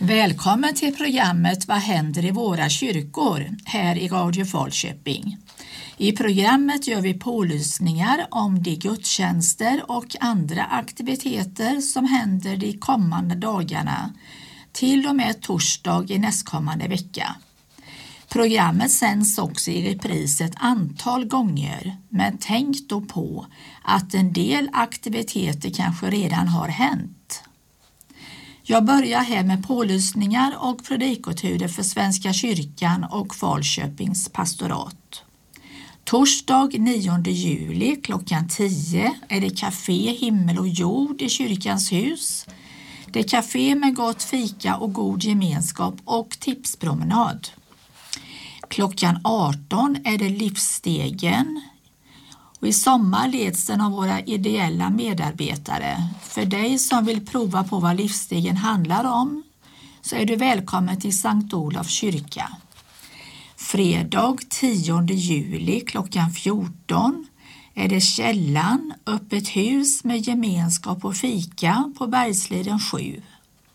Välkommen till programmet Vad händer i våra kyrkor här i Radio Falköping. I programmet gör vi pålysningar om de gudstjänster och andra aktiviteter som händer de kommande dagarna till och med torsdag i nästkommande vecka. Programmet sänds också i repris ett antal gånger, men tänk då på att en del aktiviteter kanske redan har hänt. Jag börjar här med pålysningar och predikoturer för Svenska kyrkan och Falköpings pastorat. Torsdag 9 juli klockan 10 är det Café Himmel och jord i kyrkans hus. Det är café med gott fika och god gemenskap och tipspromenad. Klockan 18 är det Livsstegen. Och i sommar leds den av våra ideella medarbetare. För dig som vill prova på vad Livsstegen handlar om så är du välkommen till Sankt Olof kyrka. Fredag 10 juli klockan 14 är det Källan, öppet hus med gemenskap och fika på Bergsliden 7.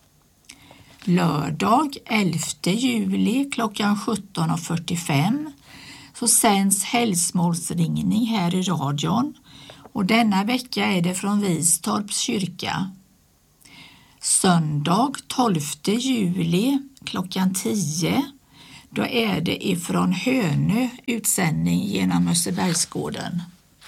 Lördag 11 juli klockan 17.45 så sänds helgsmålsringning här i radion och denna vecka är det från Vistorps kyrka. Söndag 12 juli klockan 10 då är det ifrån Hönö utsändning genom Österbergsgården.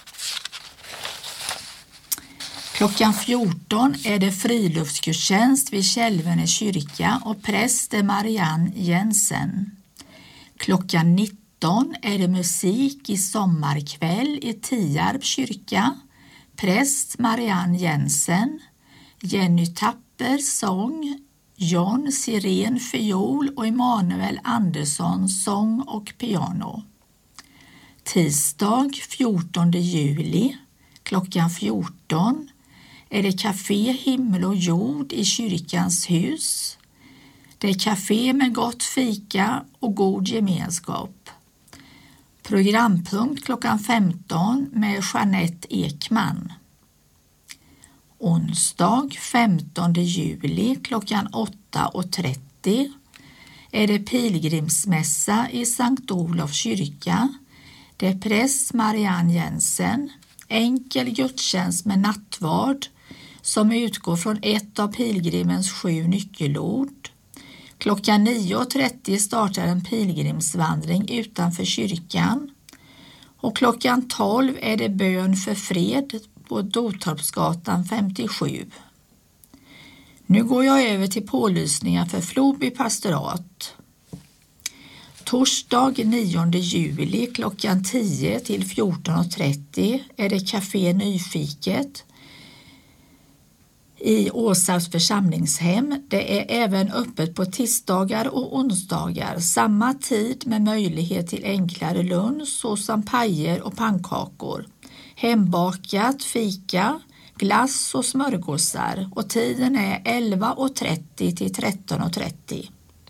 Klockan 14 är det friluftsgudstjänst vid Kälvene kyrka och präst är Marianne Jensen. Klockan 19 är det musik i sommarkväll i Tierp kyrka. Präst Marianne Jensen, Jenny Tapper sång, John Siren fiol och Emanuel Andersson sång och piano. Tisdag 14 juli klockan 14 är det Café Himmel och jord i kyrkans hus. Det är café med gott fika och god gemenskap. Programpunkt klockan 15 med Jeanette Ekman. Onsdag 15 juli klockan 8.30 är det pilgrimsmässa i Sankt Olof kyrka. Det är präst Marianne Jensen. Enkel gudstjänst med nattvard som utgår från ett av pilgrimens 7 nyckelord. Klockan 9.30 startar en pilgrimsvandring utanför kyrkan och klockan 12 är det bön för fred på Dotorpsgatan 57. Nu går jag över till pålysningar för Floby pastorat. Torsdag 9 juli klockan 10 till 14.30 är det Café Nyfiket i Åsarps församlingshem. Det är även öppet på tisdagar och onsdagar, samma tid med möjlighet till enklare lunch såsom pajer och pannkakor, hembakat, fika, glass och smörgåsar och tiden är 11.30 till 13.30.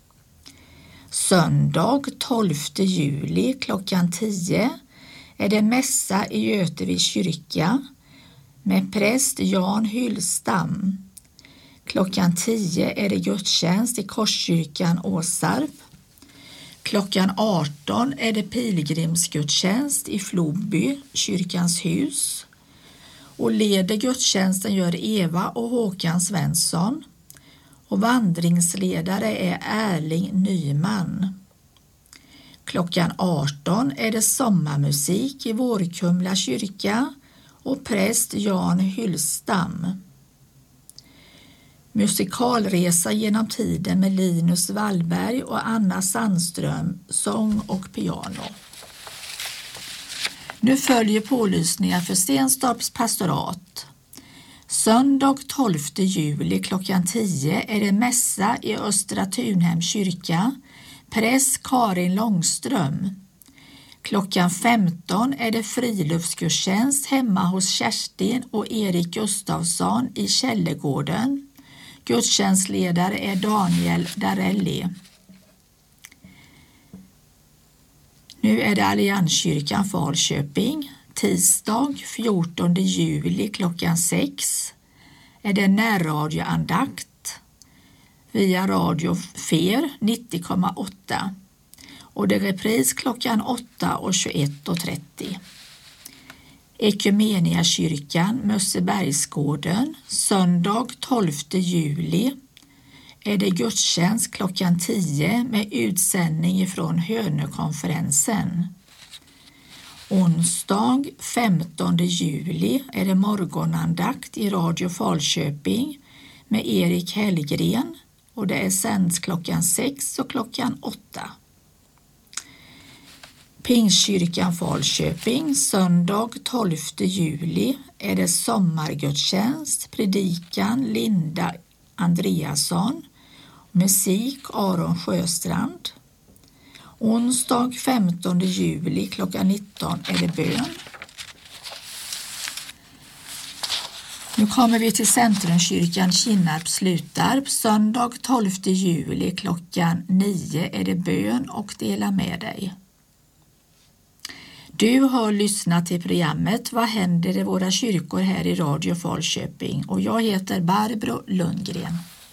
Söndag 12 juli klockan 10 är det mässa i Göteborgs kyrka med präst Jan Hyllstam. Klockan 10 är det gudstjänst i Korskyrkan Åsarp. Klockan 18 är det pilgrimsgudstjänst i Floby, kyrkans hus. Och leder gudstjänsten gör Eva och Håkan Svensson. Och vandringsledare är Erling Nyman. Klockan 18 är det sommarmusik i Vårkumla kyrka och präst Jan Hyllstam. Musikalresa genom tiden med Linus Wallberg och Anna Sandström, sång och piano. Nu följer pålysningar för Stenstorps pastorat. Söndag 12 juli klockan 10 är det mässa i Östra Tunhem kyrka, präst Karin Långström. Klockan 15 är det friluftsgudstjänst hemma hos Kerstin och Erik Gustafsson i Källegården. Gudstjänstledare är Daniel Darelli. Nu är det Allianskyrkan Falköping. Tisdag 14 juli klockan 6 är det närradioandakt. via Radio Fer 90,8 och det är repris klockan 8 och 21.30. Ekumeniakyrkan Mössebergsgården söndag 12 juli är det gudstjänst klockan 10 med utsändning från Hönökonferensen. Onsdag 15 juli är det morgonandakt i Radio Falköping med Erik Hellgren och det är sänds klockan 6 och klockan 8. Pingstkyrkan Falköping söndag 12 juli är det sommargudstjänst, predikan Linda Andreasson, musik Aron Sjöstrand. Onsdag 15 juli klockan 19 är det bön. Nu kommer vi till Centrumkyrkan Kinnarp Slutarp. Söndag 12 juli klockan 9 är det bön och dela med dig. Du har lyssnat till programmet Vad händer i våra kyrkor här i Radio Falköping och jag heter Barbro Lundgren.